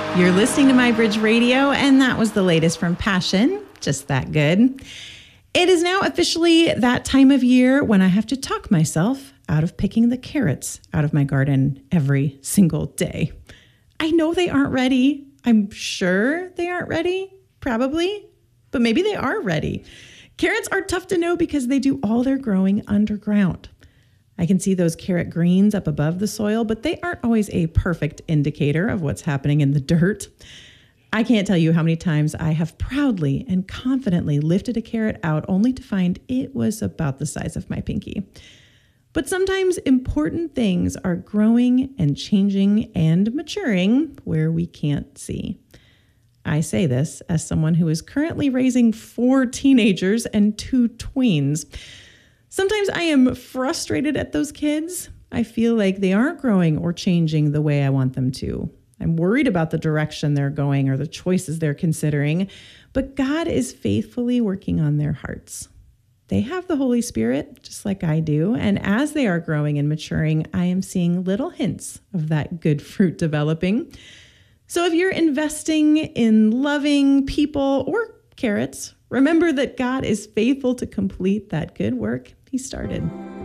You're listening to My Bridge Radio, and that was the latest from Passion. Just that good. It is now officially that time of year when I have to talk myself out of picking the carrots out of my garden every single day. I know they aren't ready. I'm sure they aren't ready, probably, but maybe they are ready. Carrots are tough to know because they do all their growing underground. I can see those carrot greens up above the soil, but they aren't always a perfect indicator of what's happening in the dirt. I can't tell you how many times I have proudly and confidently lifted a carrot out only to find it was about the size of my pinky. But sometimes important things are growing and changing and maturing where we can't see. I say this as someone who is currently raising 4 teenagers and 2 tweens. Sometimes I am frustrated at those kids. I feel like they aren't growing or changing the way I want them to. I'm worried about the direction they're going or the choices they're considering, but God is faithfully working on their hearts. They have the Holy Spirit, just like I do, and as they are growing and maturing, I am seeing little hints of that good fruit developing. So if you're investing in loving people or carrots, remember that God is faithful to complete that good work He started.